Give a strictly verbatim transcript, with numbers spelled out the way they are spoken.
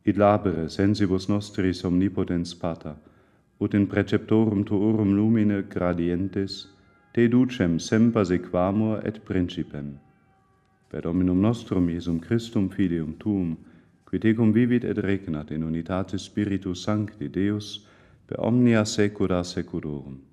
id labere sensibus nostris omnipotens Pater, ut in preceptorum tuorum lumine gradientes, te ducem semper sequamur et principem. Per Dominum nostrum Iesum Christum filium tuum, qui tecum vivit et regnat in unitate Spiritus Sancti Deus, per omnia saecula saeculorum.